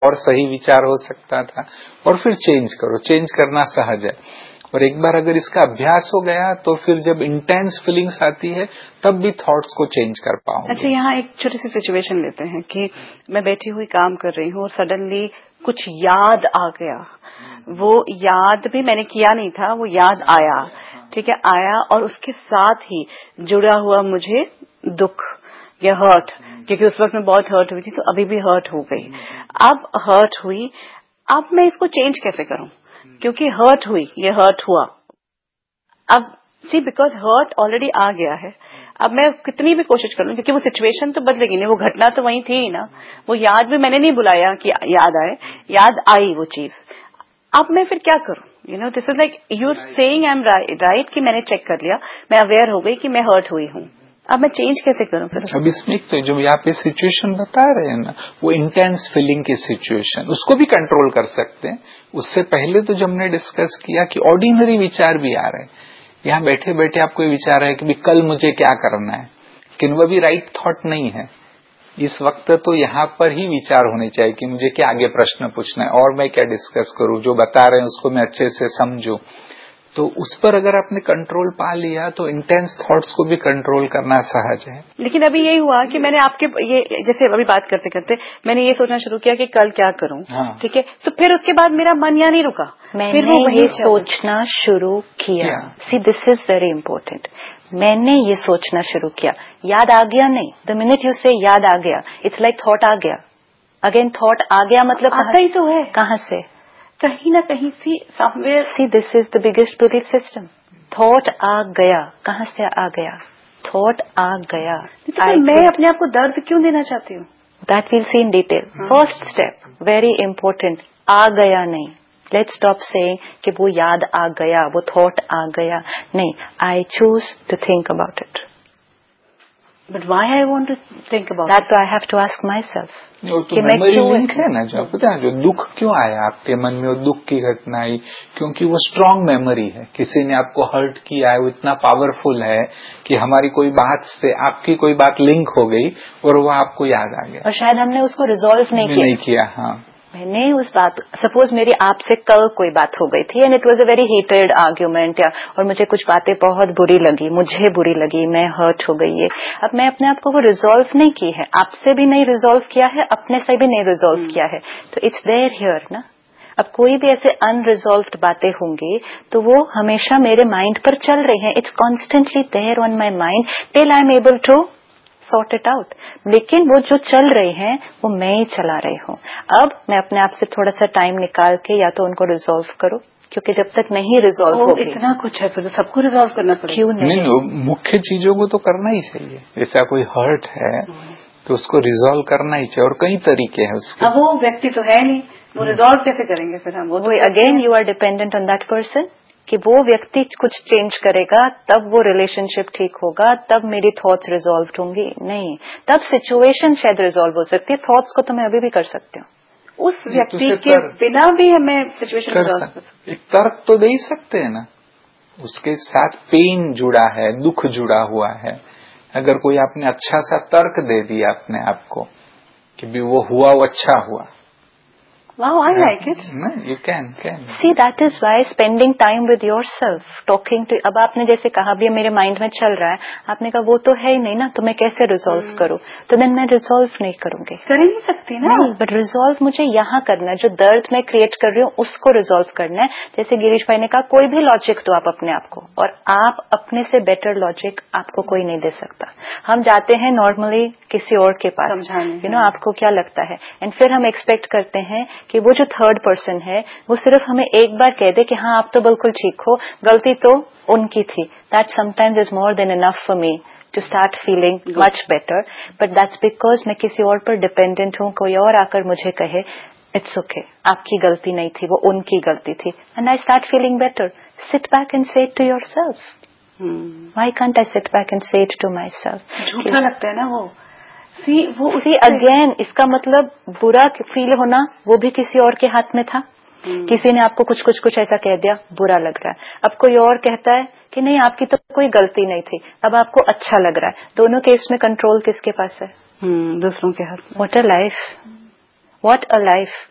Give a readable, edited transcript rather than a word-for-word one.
और सही विचार हो सकता था, और फिर चेंज करो। चेंज करना सहज है, और एक बार अगर इसका अभ्यास हो गया तो फिर जब इंटेंस फीलिंग्स आती है तब भी थॉट्स को चेंज कर पाओगे। अच्छा, यहाँ एक छोटी सी सिचुएशन लेते हैं कि मैं बैठी हुई काम कर रही हूँ और सडनली कुछ याद आ गया। वो याद भी मैंने किया नहीं था, वो याद आया, ठीक है, आया, और उसके साथ ही जुड़ा हुआ मुझे दुख या हर्ट, क्योंकि उस वक्त मैं बहुत हर्ट हुई थी, तो अभी भी हर्ट हो गई। अब हर्ट हुई, अब मैं इसको चेंज कैसे करूं? क्योंकि हर्ट हुई, ये हर्ट हुआ, अब बिकॉज हर्ट ऑलरेडी आ गया है। अब मैं कितनी भी कोशिश कर लूं, क्योंकि वो सिचुएशन तो बदलेगी नहीं, वो घटना तो वही थी ही ना। वो याद भी मैंने नहीं बुलाया कि याद आए, याद आई वो चीज। अब मैं फिर क्या करूं? This is like you saying I am right कि मैंने चेक कर लिया, मैं अवेयर हो गई कि मैं हर्ट हुई हूं। अब मैं चेंज कैसे करूं फिर? अब इसमें तो जो यहाँ पे सिचुएशन बता रहे हैं ना, वो इंटेंस फीलिंग की सिचुएशन, उसको भी कंट्रोल कर सकते हैं। उससे पहले तो जब हमने डिस्कस किया कि ऑर्डिनरी विचार भी आ रहे हैं, यहाँ बैठे बैठे आपको ये विचार है कि भी कल मुझे क्या करना है, लेकिन वह भी राइट थॉट नहीं है। इस वक्त तो यहाँ पर ही विचार होने चाहिए कि मुझे क्या आगे प्रश्न पूछना है और मैं क्या डिस्कस करूं, जो बता रहे हैं उसको मैं अच्छे से समझूं। तो उस पर अगर आपने कंट्रोल पा लिया तो इंटेंस थॉट्स को भी कंट्रोल करना सहज है। लेकिन अभी यही हुआ कि मैंने आपके ये जैसे अभी बात करते करते मैंने ये सोचना शुरू किया कि कल क्या करूं, ठीक है, तो फिर उसके बाद मेरा मन यहाँ नहीं रुका, मैंने ये सोचना शुरू किया। See this is very important. मैंने ये सोचना शुरू किया, याद आ गया नहीं। द मिनट यू से याद आ गया, इट्स लाइक थॉट आ गया। अगेन थॉट आ गया मतलब आता ही तो है, कहाँ से? कहीं ना कहीं सी somewhere. See this is the biggest belief system. Thought आ गया, कहाँ से आ गया? थॉट आ गया। तो मैं अपने आप को दर्द क्यों देना चाहती हूँ? That will see in detail. First step very important, आ गया नहीं। लेट्स स्टॉप सेइंग कि वो याद आ गया, वो थॉट आ गया। नहीं, I choose to think about it. But why I want to think about that I have to ask my self कि मैं क्यों है ना, जो पता है जो दुख क्यों आया आपके मन में, वो दुख की घटना आई क्योंकि वो स्ट्रांग मेमोरी है। किसी ने आपको हर्ट किया है, वो इतना पावरफुल है कि हमारी कोई बात से आपकी कोई बात लिंक हो गई और वो आपको याद आ गया, और शायद हमने उसको रिजॉल्व नहीं किया। हाँ, मैंने उस बात, सपोज मेरी आपसे कल कोई बात हो गई थी and it was a very heated argument, या और मुझे कुछ बातें बहुत बुरी लगी, मुझे बुरी लगी, मैं हर्ट हो गई है। अब मैं अपने आप को वो रिजॉल्व नहीं की है, आपसे भी नहीं रिजॉल्व किया है, अपने से भी नहीं रिजॉल्व किया है, तो इट्स देयर हियर ना। अब कोई भी ऐसे अनरिजॉल्व्ड बातें होंगी तो वो हमेशा मेरे माइंड पर चल रही हैं। It's constantly there on my mind till I am able to sort it out. लेकिन वो जो चल रहे हैं वो मैं ही चला रही हूँ। अब मैं अपने आप से थोड़ा सा टाइम निकाल के या तो उनको रिजॉल्व करो, क्योंकि जब तक नहीं रिजॉल्व होगी, इतना कुछ है फिर सबको रिजॉल्व करना पड़ेगा। क्यों नहीं? मुख्य चीजों को तो करना ही चाहिए। जैसा कोई हर्ट है तो उसको रिजॉल्व करना ही चाहिए, और कई तरीके हैं उसके। अब वो व्यक्ति तो है नहीं, वो रिजॉल्व कैसे करेंगे फिर हम? वो again you are dependent on that person कि वो व्यक्ति कुछ चेंज करेगा तब वो रिलेशनशिप ठीक होगा, तब मेरी थॉट्स रिजॉल्व होंगी। नहीं, तब सिचुएशन शायद रिजॉल्व हो सकती है, थॉट्स को तो मैं अभी भी कर सकती हूँ। उस व्यक्ति के बिना भी हमें सिचुएशन रिजॉल्व कर सकते। एक तर्क तो दे ही सकते हैं ना, उसके साथ पेन जुड़ा है, दुख जुड़ा हुआ है। अगर कोई आपने अच्छा सा तर्क दे दिया अपने आप को कि भी वो हुआ, वो अच्छा हुआ, Wow, I like it. You can. See, that is why spending time with yourself, talking to. अब आपने जैसे कहा भी मेरे माइंड में चल रहा है, आपने कहा वो तो है ही नहीं ना, तो मैं कैसे रिजॉल्व करूं? तो देन मैं रिजॉल्व नहीं करूंगी। कर ही नहीं सकती ना। नहीं, बट रिजॉल्व मुझे यहाँ करना है, जो दर्द मैं क्रिएट कर रही हूँ उसको रिजॉल्व करना है। जैसे गिरीश भाई ने कहा, कोई भी लॉजिक दो आप अपने आप को, और आप अपने से बेटर लॉजिक आपको कोई नहीं दे सकता। हम जाते हैं नॉर्मली किसी और के पास, आपको क्या लगता है, एंड फिर हम एक्सपेक्ट करते हैं कि वो जो थर्ड पर्सन है वो सिर्फ हमें एक बार कह दे कि हाँ आप तो बिल्कुल ठीक हो, गलती तो उनकी थी। That sometimes is more than enough for me to start feeling much better, but that's because मैं किसी और पर डिपेंडेंट हूँ। कोई और आकर मुझे कहे इट्स ओके, आपकी गलती नहीं थी, वो उनकी गलती थी, and I start feeling better. Sit back and से it to your self. Why can't I sit back and से इट टू माई सेल्फ? झूठा लगता है ना वो। सी अगेन, इसका मतलब बुरा फील होना वो भी किसी और के हाथ में था। किसी ने आपको कुछ ऐसा कह दिया, बुरा लग रहा है। अब कोई और कहता है कि नहीं आपकी तो कोई गलती नहीं थी, अब आपको अच्छा लग रहा है। दोनों केस में कंट्रोल किसके पास है? दूसरों के हाथ में। What a life, what a life.